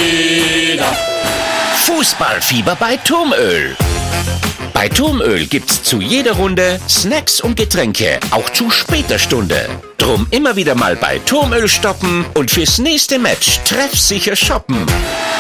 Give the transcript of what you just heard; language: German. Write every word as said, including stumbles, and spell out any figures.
wieder. Fußballfieber bei Turmöl. Bei Turmöl gibt's zu jeder Runde Snacks und Getränke, auch zu später Stunde. Drum immer wieder mal bei Turmöl stoppen und fürs nächste Match treffsicher shoppen.